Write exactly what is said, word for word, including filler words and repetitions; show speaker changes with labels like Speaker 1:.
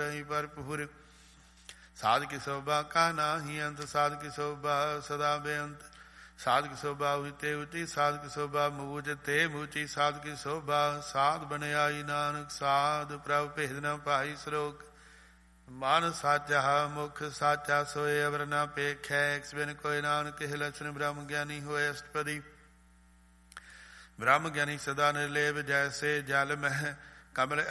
Speaker 1: ਹੀ ਭਰਪੂਰ। ਸਾਧ ਕੀ ਸੋਭਾ ਕਾ ਨਾਹੀ ਅੰਤ, ਸਾਧ ਕੀ ਸੋਭਾ ਸਦਾ ਬੇਅੰਤ। ਸਾਧ ਕੀ ਸੋਭਾ ਉਤੇ ਉਤੀ, ਸਾਧ ਕੀ ਸੋਭਾ ਮੂਚ ਤੇ ਮੂਚੀ। ਸਾਧ ਕੀ ਸੋਭਾ ਸਾਧ ਬਣਿਆਈ ਨਾਨਕ, ਸਾਧ ਪ੍ਰਭ ਭੇਦ ਨ ਪਾਈ ਸਲੋਕ। ਮਨ ਸਾਚਾ ਮੁਖ ਸਾਚਾ ਸੋਏ, ਅਵਰ ਨਾ ਪੇਖੈ ਇਕ ਬਿਨ ਕੋਇ। ਨਾਨਕ ਇਹ ਲਛਣ ਬ੍ਰਹਮ ਗਿਆਨੀ ਹੋਏ ਅਸ਼ਟਪਦੀ। ਬ੍ਰਹਮ ਗਿਆਨੀ ਸਦਾ ਨਿਰਲੇਪ, ਜੈਸੇ ਜਲ ਮਹਿ ਕਮਲ